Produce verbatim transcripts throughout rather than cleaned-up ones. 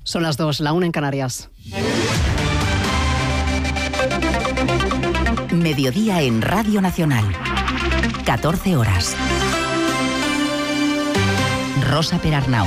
Son las dos, la una en Canarias. Mediodía en Radio Nacional. catorce horas. Rosa Perarnau.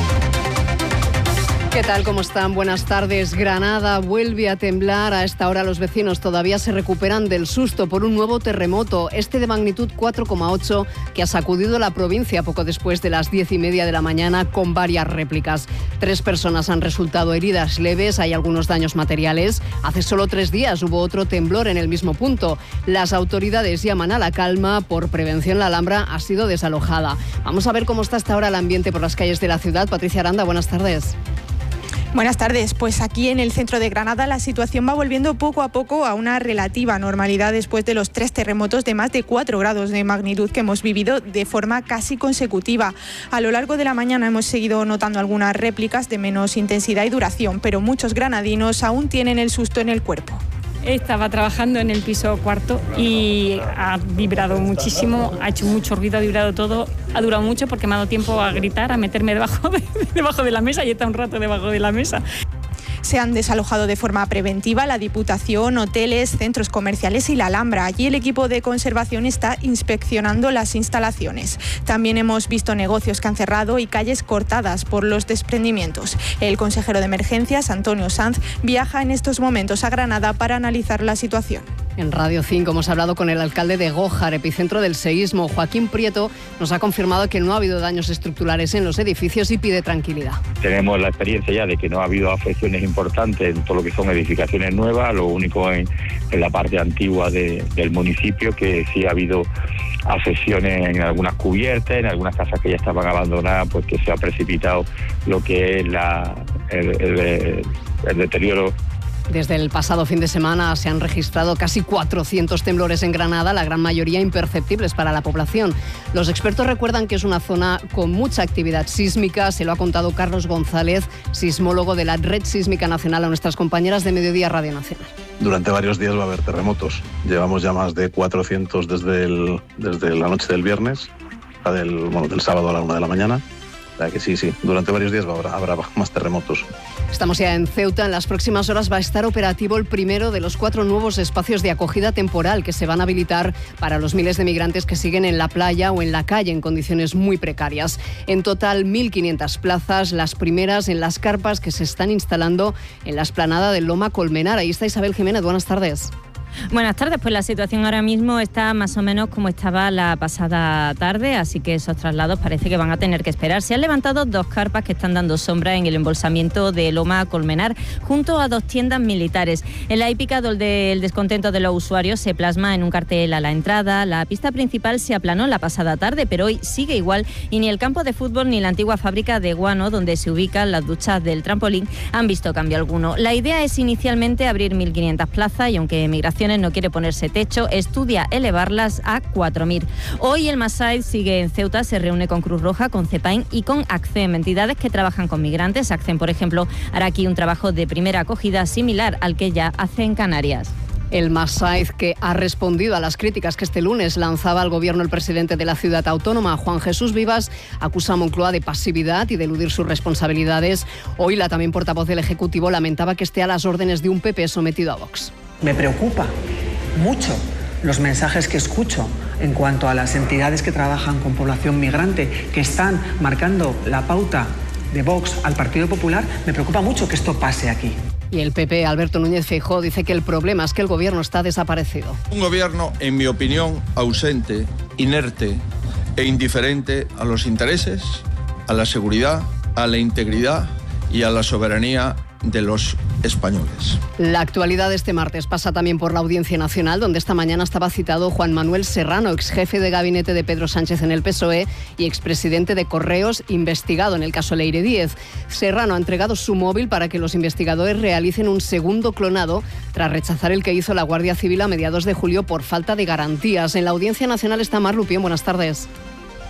¿Qué tal? ¿Cómo están? Buenas tardes. Granada vuelve a temblar. A esta hora los vecinos todavía se recuperan del susto por un nuevo terremoto, este de magnitud cuatro coma ocho, que ha sacudido la provincia poco después de las diez y media de la mañana, con varias réplicas. Tres personas han resultado heridas leves, hay algunos daños materiales. Hace solo tres días hubo otro temblor en el mismo punto. Las autoridades llaman a la calma. Por prevención, la Alhambra ha sido desalojada. Vamos a ver cómo está hasta ahora el ambiente por las calles de la ciudad. Patricia Aranda, buenas tardes. Buenas tardes. Pues aquí en el centro de Granada la situación va volviendo poco a poco a una relativa normalidad después de los tres terremotos de más de cuatro grados de magnitud que hemos vivido de forma casi consecutiva. A lo largo de la mañana hemos seguido notando algunas réplicas de menos intensidad y duración, pero muchos granadinos aún tienen el susto en el cuerpo. Estaba trabajando en el piso cuarto y ha vibrado muchísimo, ha hecho mucho ruido, ha vibrado todo, ha durado mucho porque me ha dado tiempo a gritar, a meterme debajo de, debajo de la mesa y he estado un rato debajo de la mesa. Se han desalojado de forma preventiva la Diputación, hoteles, centros comerciales y la Alhambra. Allí el equipo de conservación está inspeccionando las instalaciones. También hemos visto negocios que han cerrado y calles cortadas por los desprendimientos. El consejero de Emergencias, Antonio Sanz, viaja en estos momentos a Granada para analizar la situación. En Radio cinco hemos hablado con el alcalde de Gójar, epicentro del seísmo. Joaquín Prieto nos ha confirmado que no ha habido daños estructurales en los edificios y pide tranquilidad. Tenemos la experiencia ya de que no ha habido afecciones importantes en todo lo que son edificaciones nuevas, lo único en, en la parte antigua de, del municipio, que sí ha habido afecciones en algunas cubiertas, en algunas casas que ya estaban abandonadas, pues que se ha precipitado lo que es la, el, el, el deterioro. Desde el pasado fin de semana se han registrado casi cuatrocientos temblores en Granada, la gran mayoría imperceptibles para la población. Los expertos recuerdan que es una zona con mucha actividad sísmica. Se lo ha contado Carlos González, sismólogo de la Red Sísmica Nacional, a nuestras compañeras de Mediodía Radio Nacional. Durante varios días va a haber terremotos. Llevamos ya más de cuatrocientos desde, el, desde la noche del viernes, del, bueno, del sábado a la una de la mañana. Que sí, sí, durante varios días habrá, habrá más terremotos. Estamos ya en Ceuta. En las próximas horas va a estar operativo el primero de los cuatro nuevos espacios de acogida temporal que se van a habilitar para los miles de migrantes que siguen en la playa o en la calle en condiciones muy precarias. En total, mil quinientas plazas, las primeras en las carpas que se están instalando en la explanada del Loma Colmenar. Ahí está Isabel Jiménez, buenas tardes. Buenas tardes, pues la situación ahora mismo está más o menos como estaba la pasada tarde, así que esos traslados parece que van a tener que esperar. Se han levantado dos carpas que están dando sombra en el embolsamiento de Loma Colmenar, junto a dos tiendas militares. En la hípica donde el descontento de los usuarios se plasma en un cartel a la entrada. La pista principal se aplanó la pasada tarde, pero hoy sigue igual y ni el campo de fútbol ni la antigua fábrica de guano, donde se ubican las duchas del trampolín, han visto cambio alguno. La idea es inicialmente abrir mil quinientas plazas y aunque Migración no quiere ponerse techo, estudia elevarlas a cuatro mil. Hoy el Masaid sigue en Ceuta, se reúne con Cruz Roja, con CEPAIN y con ACCEM, entidades que trabajan con migrantes. ACCEM, por ejemplo, hará aquí un trabajo de primera acogida similar al que ya hace en Canarias. El Masaid, que ha respondido a las críticas que este lunes lanzaba al gobierno el presidente de la ciudad autónoma, Juan Jesús Vivas, acusa a Moncloa de pasividad y de eludir sus responsabilidades. Hoy la también portavoz del Ejecutivo lamentaba que esté a las órdenes de un P P sometido a Vox. Me preocupa mucho los mensajes que escucho en cuanto a las entidades que trabajan con población migrante, que están marcando la pauta de Vox al Partido Popular. Me preocupa mucho que esto pase aquí. Y el P P, Alberto Núñez Feijóo, dice que el problema es que el gobierno está desaparecido. Un gobierno, en mi opinión, ausente, inerte e indiferente a los intereses, a la seguridad, a la integridad y a la soberanía de los españoles. La actualidad de este martes pasa también por la Audiencia Nacional, donde esta mañana estaba citado Juan Manuel Serrano, exjefe de gabinete de Pedro Sánchez en el P S O E y expresidente de Correos, investigado en el caso Leire Díez. Serrano ha entregado su móvil para que los investigadores realicen un segundo clonado tras rechazar el que hizo la Guardia Civil a mediados de julio por falta de garantías. En la Audiencia Nacional está Mar Lupión. Buenas tardes.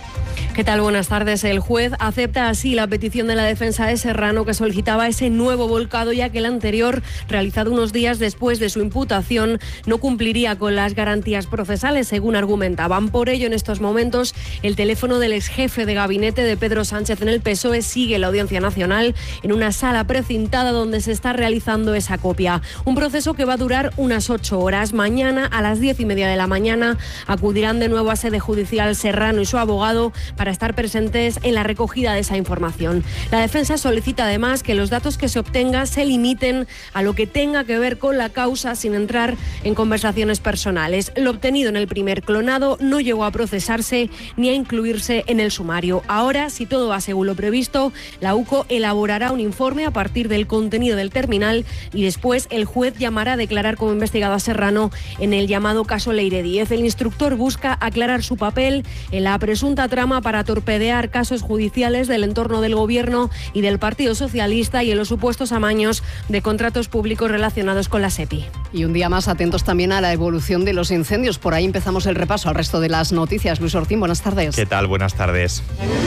¿Qué tal? Buenas tardes. El juez acepta así la petición de la defensa de Serrano, que solicitaba ese nuevo volcado, ya que el anterior, realizado unos días después de su imputación, no cumpliría con las garantías procesales, según argumentaban. Por ello, en estos momentos, el teléfono del ex jefe de gabinete de Pedro Sánchez en el P S O E sigue en la Audiencia Nacional, en una sala precintada donde se está realizando esa copia. Un proceso que va a durar unas ocho horas. Mañana, a las diez y media de la mañana, acudirán de nuevo a sede judicial Serrano y su abogado para estar presentes en la recogida de esa información. La defensa solicita además que los datos que se obtengan se limiten a lo que tenga que ver con la causa, sin entrar en conversaciones personales. Lo obtenido en el primer clonado no llegó a procesarse ni a incluirse en el sumario. Ahora, si todo va según lo previsto, la U C O elaborará un informe a partir del contenido del terminal y después el juez llamará a declarar como investigado a Serrano en el llamado caso Leire Díez. El instructor busca aclarar su papel en la presunta trama para torpedear casos judiciales del entorno del Gobierno y del Partido Socialista y en los supuestos amaños de contratos públicos relacionados con la SEPI. Y un día más atentos también a la evolución de los incendios. Por ahí empezamos el repaso al resto de las noticias. Luis Ortín, buenas tardes. ¿Qué tal? Buenas tardes.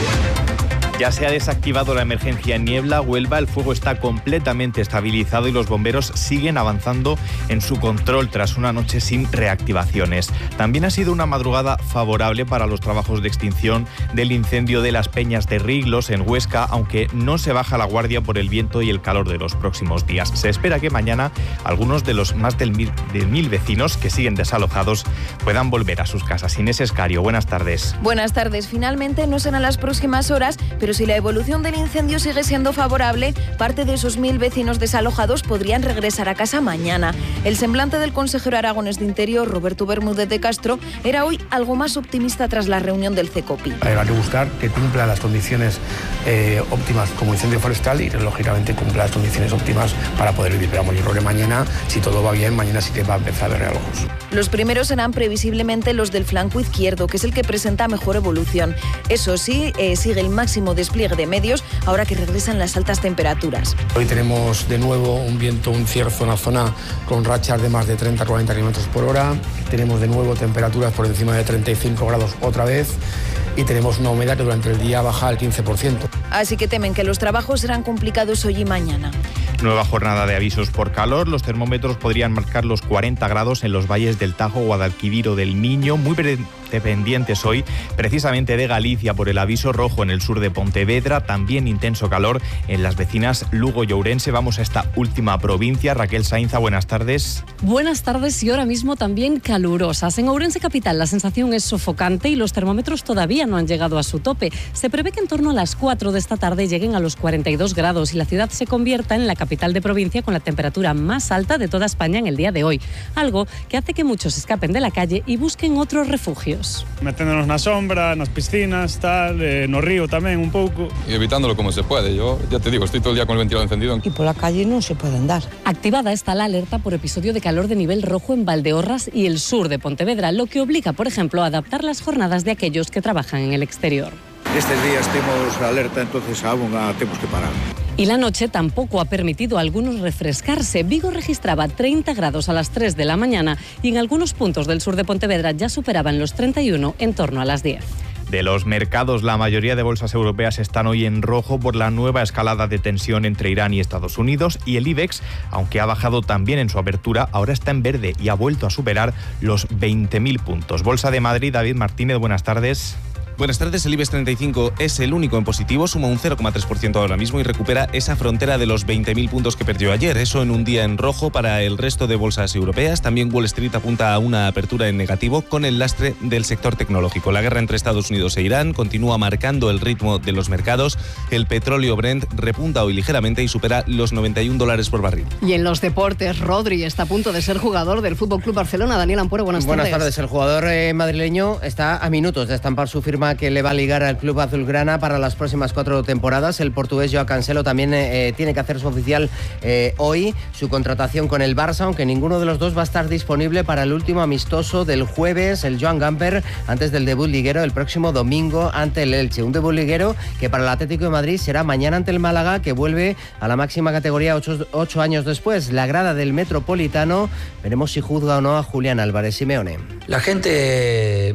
Ya se ha desactivado la emergencia en Niebla, Huelva. El fuego está completamente estabilizado y los bomberos siguen avanzando en su control tras una noche sin reactivaciones. También ha sido una madrugada favorable para los trabajos de extinción del incendio de las Peñas de Riglos en Huesca, aunque no se baja la guardia por el viento y el calor de los próximos días. Se espera que mañana algunos de los más del mil, de mil vecinos que siguen desalojados puedan volver a sus casas. Inés Escario, buenas tardes. Buenas tardes. Finalmente no serán las próximas horas, pero si la evolución del incendio sigue siendo favorable, parte de esos mil vecinos desalojados podrían regresar a casa mañana. El semblante del consejero aragonés de Interior, Roberto Bermúdez de Castro, era hoy algo más optimista tras la reunión del CECOPI. Hay que buscar que cumpla las condiciones eh, óptimas como incendio forestal y, lógicamente, cumpla las condiciones óptimas para poder vivir. Pero vamos, yo creo que mañana, si todo va bien, mañana sí que va a empezar a haber algo. Los primeros serán previsiblemente los del flanco izquierdo, que es el que presenta mejor evolución. Eso sí, eh, sigue el máximo despliegue de medios ahora que regresan las altas temperaturas. Hoy tenemos de nuevo un viento, un cierzo en la zona con rachas de más de treinta a cuarenta kilómetros por hora. Tenemos de nuevo temperaturas por encima de treinta y cinco grados otra vez. Y tenemos una humedad que durante el día baja al quince por ciento. Así que temen que los trabajos serán complicados hoy y mañana. Nueva jornada de avisos por calor. Los termómetros podrían marcar los cuarenta grados en los valles del Tajo, Guadalquivir o del Miño. Muy dependientes hoy precisamente de Galicia por el aviso rojo en el sur de Pontevedra. También intenso calor en las vecinas Lugo y Ourense. Vamos a esta última provincia. Raquel Sainza, buenas tardes. Buenas tardes y ahora mismo también calurosas. En Ourense capital la sensación es sofocante y los termómetros todavía no han llegado a su tope. Se prevé que en torno a las cuatro de esta tarde lleguen a los cuarenta y dos grados y la ciudad se convierta en la capital de provincia con la temperatura más alta de toda España en el día de hoy. Algo que hace que muchos escapen de la calle y busquen otros refugios. Meténdonos na sombra, nas piscinas, tal, eh, no río tamén un pouco. Y evitándolo como se puede. Yo ya te digo, estoy todo el día con el ventilador encendido. Y por la calle no se puede andar. Activada está la alerta por episodio de calor de nivel rojo en Valdeorras y el sur de Pontevedra, lo que obliga, por ejemplo, a adaptar las jornadas de aquellos que trabajan en el exterior. Estes días temos alerta, entonces aún temos que parar. Y la noche tampoco ha permitido a algunos refrescarse. Vigo registraba treinta grados a las tres de la mañana y en algunos puntos del sur de Pontevedra ya superaban los treinta y uno en torno a las diez. De los mercados, la mayoría de bolsas europeas están hoy en rojo por la nueva escalada de tensión entre Irán y Estados Unidos, y el IBEX, aunque ha bajado también en su apertura, ahora está en verde y ha vuelto a superar los veinte mil puntos. Bolsa de Madrid, David Martínez, buenas tardes. Buenas tardes, el IBEX treinta y cinco es el único en positivo, suma un cero coma tres por ciento ahora mismo y recupera esa frontera de los veinte mil puntos que perdió ayer. Eso en un día en rojo para el resto de bolsas europeas. También Wall Street apunta a una apertura en negativo con el lastre del sector tecnológico. La guerra entre Estados Unidos e Irán continúa marcando el ritmo de los mercados. El petróleo Brent repunta hoy ligeramente y supera los noventa y un dólares por barril. Y en los deportes, Rodri está a punto de ser jugador del F C Barcelona. Daniel Ampuero, buenas tardes. Buenas tardes. El jugador eh, madrileño está a minutos de estampar su firma que le va a ligar al club azulgrana para las próximas cuatro temporadas. El portugués Joao Cancelo también eh, tiene que hacerse oficial eh, hoy su contratación con el Barça, aunque ninguno de los dos va a estar disponible para el último amistoso del jueves, el Joan Gamper, antes del debut liguero el próximo domingo ante el Elche. Un debut liguero que para el Atlético de Madrid será mañana ante el Málaga, que vuelve a la máxima categoría ocho, ocho años después. La grada del Metropolitano, veremos si juzga o no a Julián Álvarez. Simeone. La gente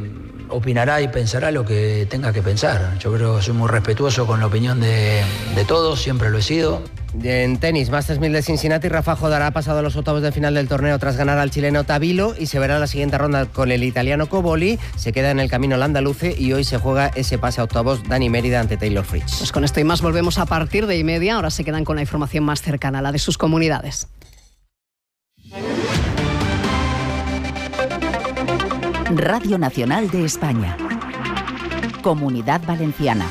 opinará y pensará lo que tenga que pensar. Yo creo que soy muy respetuoso con la opinión de, de todos, siempre lo he sido. En tenis, Masters mil de Cincinnati, Rafa Nadal ha pasado a los octavos de final del torneo tras ganar al chileno Tabilo y se verá la siguiente ronda con el italiano Coboli. Se queda en el camino el andaluce y hoy se juega ese pase a octavos Dani Mérida ante Taylor Fritz. Pues con esto y más volvemos a partir de y media. Ahora se quedan con la información más cercana, la de sus comunidades. Radio Nacional de España. Comunidad Valenciana.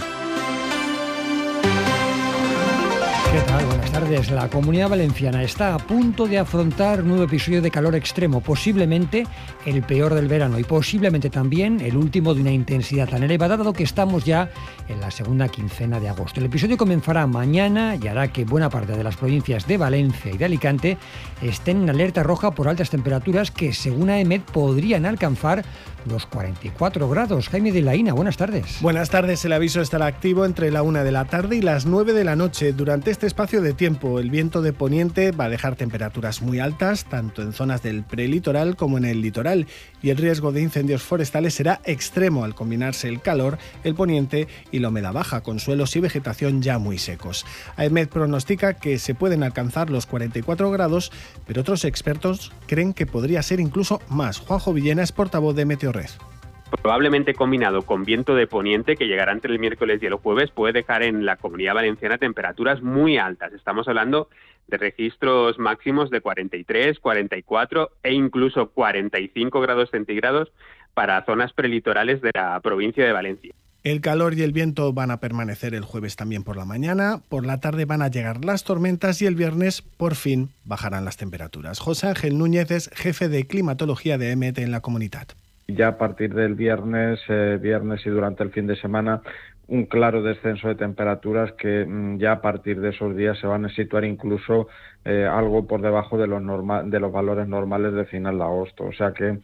¿Qué tal? Buenas tardes. La Comunidad Valenciana está a punto de afrontar un nuevo episodio de calor extremo, posiblemente el peor del verano y posiblemente también el último de una intensidad tan elevada, dado que estamos ya en la segunda quincena de agosto. El episodio comenzará mañana y hará que buena parte de las provincias de Valencia y de Alicante estén en alerta roja por altas temperaturas que, según AEMET, podrían alcanzar los cuarenta y cuatro grados. Jaime de Laína, buenas tardes. Buenas tardes. El aviso estará activo entre la una de la tarde y las nueve de la noche. Durante este espacio de tiempo, el viento de poniente va a dejar temperaturas muy altas, tanto en zonas del prelitoral como en el litoral, y el riesgo de incendios forestales será extremo al combinarse el calor, el poniente y la humedad baja, con suelos y vegetación ya muy secos. AEMET pronostica que se pueden alcanzar los cuarenta y cuatro grados, pero otros expertos creen que podría ser incluso más. Juanjo Villena es portavoz de Meteorred. Probablemente combinado con viento de poniente que llegará entre el miércoles y el jueves, puede dejar en la Comunidad Valenciana temperaturas muy altas. Estamos hablando de registros máximos de cuarenta y tres, cuarenta y cuatro e incluso cuarenta y cinco grados centígrados para zonas prelitorales de la provincia de Valencia. El calor y el viento van a permanecer el jueves también por la mañana, por la tarde van a llegar las tormentas y el viernes por fin bajarán las temperaturas. José Ángel Núñez es jefe de climatología de AEMET en la comunidad. Ya a partir del viernes, eh, viernes y durante el fin de semana, un claro descenso de temperaturas que mmm, ya a partir de esos días se van a situar incluso eh, algo por debajo de los, norma- de los valores normales de final de agosto. O sea que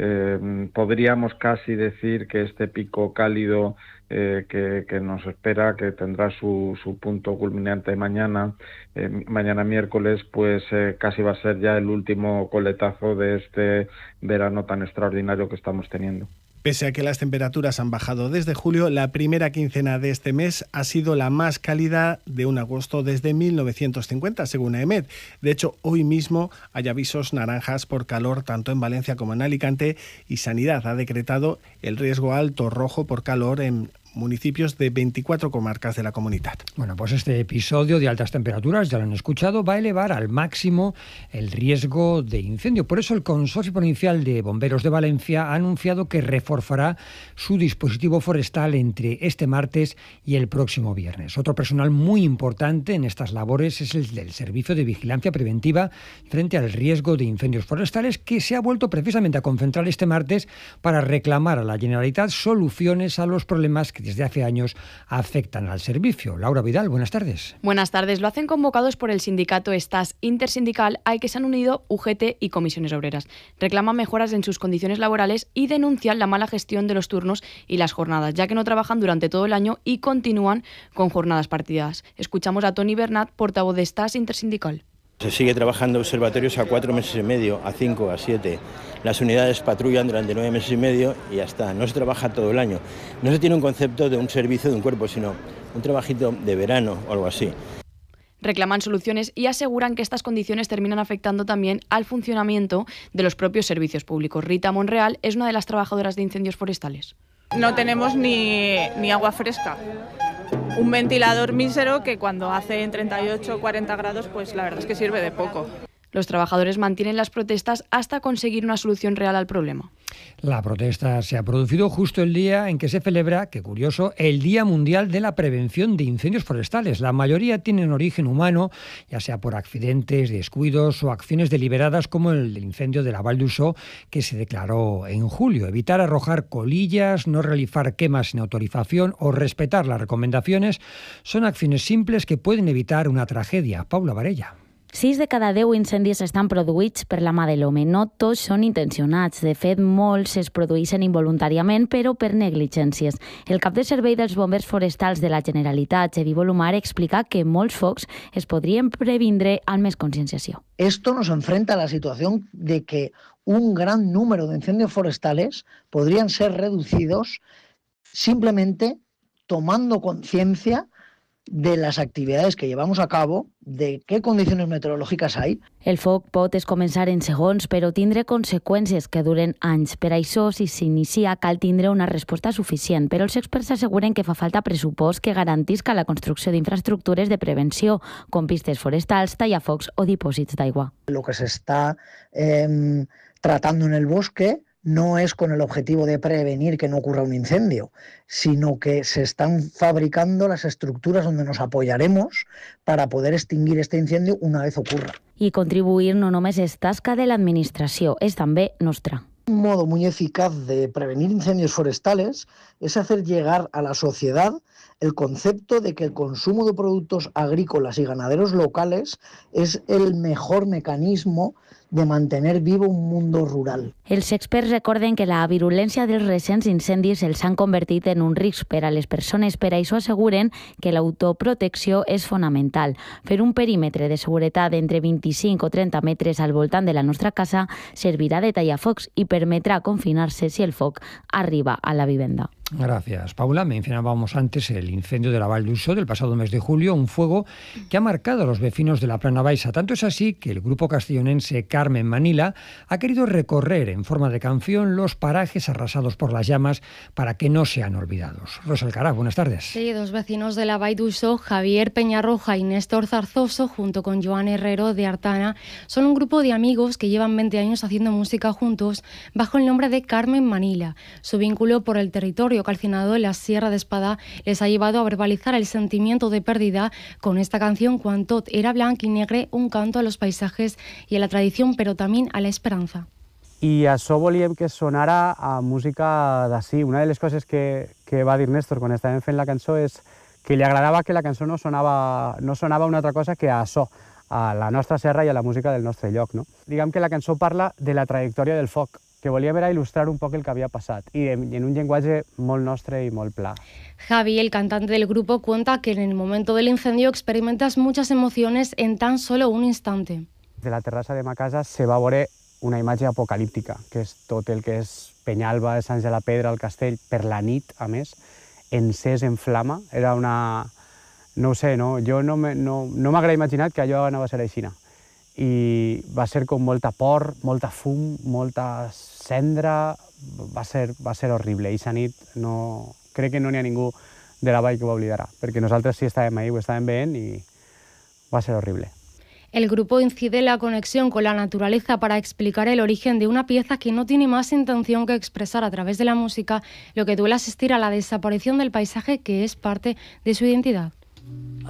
eh, podríamos casi decir que este pico cálido eh, que, que nos espera, que tendrá su, su punto culminante mañana, eh, mañana miércoles, pues eh, casi va a ser ya el último coletazo de este verano tan extraordinario que estamos teniendo. Pese a que las temperaturas han bajado desde julio, la primera quincena de este mes ha sido la más cálida de un agosto desde mil novecientos cincuenta, según AEMET. De hecho, hoy mismo hay avisos naranjas por calor tanto en Valencia como en Alicante, y Sanidad ha decretado el riesgo alto rojo por calor en municipios de veinticuatro comarcas de la comunidad. Bueno, pues este episodio de altas temperaturas, ya lo han escuchado, va a elevar al máximo el riesgo de incendio. Por eso el Consorcio Provincial de Bomberos de Valencia ha anunciado que reforzará su dispositivo forestal entre este martes y el próximo viernes. Otro personal muy importante en estas labores es el del Servicio de Vigilancia Preventiva frente al riesgo de incendios forestales, que se ha vuelto precisamente a concentrar este martes para reclamar a la Generalitat soluciones a los problemas que desde hace años afectan al servicio. Laura Vidal, buenas tardes. Buenas tardes. Lo hacen convocados por el sindicato Estas Intersindical, al que se han unido U G T y Comisiones Obreras. Reclaman mejoras en sus condiciones laborales y denuncian la mala gestión de los turnos y las jornadas, ya que no trabajan durante todo el año y continúan con jornadas partidas. Escuchamos a Toni Bernat, portavoz de Estas Intersindical. Se sigue trabajando observatorios a cuatro meses y medio, a cinco, a siete. Las unidades patrullan durante nueve meses y medio y ya está. No se trabaja todo el año. No se tiene un concepto de un servicio de un cuerpo, sino un trabajito de verano o algo así. Reclaman soluciones y aseguran que estas condiciones terminan afectando también al funcionamiento de los propios servicios públicos. Rita Monreal es una de las trabajadoras de incendios forestales. No tenemos ni, ni agua fresca. Un ventilador mísero que cuando hace treinta y ocho o cuarenta grados, pues la verdad es que sirve de poco. Los trabajadores mantienen las protestas hasta conseguir una solución real al problema. La protesta se ha producido justo el día en que se celebra, qué curioso, el Día Mundial de la Prevención de Incendios Forestales. La mayoría tienen origen humano, ya sea por accidentes, descuidos o acciones deliberadas, como el del incendio de la Val d'Uixó, que se declaró en julio. Evitar arrojar colillas, no realizar quemas sin autorización o respetar las recomendaciones son acciones simples que pueden evitar una tragedia. Paula Varella. Sis de cada deu incendis estan produïts per la mà de l'home. No tots són intencionats. De fet, molts es produeixen involuntàriament, però per negligències. El cap de servei dels bombers forestals de la Generalitat, Xavi Bolumar, explica que molts focs es podrien previndre amb més conscienciació. Esto nos enfrenta a la situación de que un gran número de incendios forestales podrían ser reducidos simplemente tomando conciencia de las actividades que llevamos a cabo, de qué condiciones meteorològiques hay. El foc pot començar en segons, però tindre conseqüències que duren anys. Per això, si s'inicia, cal tindre una resposta suficient, però els experts asseguren que fa falta pressupost que garantisca la construcció d'infraestructures de prevenció, com pistes forestals, tallafocs o dipòsits d'aigua. Lo que se está eh, tratando en el bosque no es con el objetivo de prevenir que no ocurra un incendio, sino que se están fabricando las estructuras donde nos apoyaremos para poder extinguir este incendio una vez ocurra. I contribuir no només és tasca de l'administració, és també nostra. Un modo muy eficaz de prevenir incendios forestales es hacer llegar a la sociedad el concepto de que el consumo de productos agrícolas y ganaderos locales es el mejor mecanismo de mantener vivo un mundo rural. Els experts recorden que la virulència dels recents incendis els han convertit en un risc per a les persones. Per això asseguren que l'autoprotecció és fonamental. Fer un perímetre de seguretat d'entre vint-i-cinc o trenta metres al voltant de la nostra casa servirà de tallafocs i permetrà confinar-se si el foc arriba a la vivenda. Gracias, Paula. Mencionábamos antes el incendio de la Val d'Uso del pasado mes de julio, un fuego que ha marcado a los vecinos de la Plana Baixa. Tanto es así que el grupo castellonense Carmen Manila ha querido recorrer en forma de canción los parajes arrasados por las llamas para que no sean olvidados. Rosa Alcaraz, buenas tardes. Sí, dos vecinos de la Val d'Uso, Javier Peñarroja y Néstor Zarzoso, junto con Joan Herrero de Artana, son un grupo de amigos que llevan veinte años haciendo música juntos bajo el nombre de Carmen Manila. Su vínculo por el territorio calcinado en la Sierra de Espada les ha llevado a verbalizar el sentimiento de pérdida con esta canción Quan tot era blanc i negre, un canto a los paisajes y a la tradición, pero también a la esperanza. I això volíem que sonara a música d'ací. Una de les coses que, que va dir Néstor quan estàvem fent la cançó és que li agradava que la cançó no sonava, no sonava una altra cosa que a això, a la nostra serra i a la música del nostre lloc. No? Diguem que la cançó parla de la trajectòria del foc, que volíem era il·lustrar un poc el que havia passat i en, en un llenguatge molt nostre i molt pla. Javi, el cantante del grupo, cuenta que en el momento del incendio experimentas muchas emociones en tan solo un instante. De la terrassa de ma casa se va veure una imatge apocalíptica, que és tot el que és Penyalba, Sants de la Pedra, el castell, per la nit, a més, encès en flama. Era una... no ho sé, no? Jo no m'haguera no, no imaginat que allò anava a ser així. I va ser com molta por, molta fum, molta cendra, va ser, va ser horrible. I aquesta nit no, crec que no n'hi ha ningú de la vall que ho oblidarà, perquè nosaltres sí estàvem ahí, ho estàvem veient i va ser horrible. El grupo incide la conexión con la naturaleza para explicar el origen de una pieza que no tiene más intención que expresar a través de la música lo que duele asistir a la desaparición del paisaje que es parte de su identidad.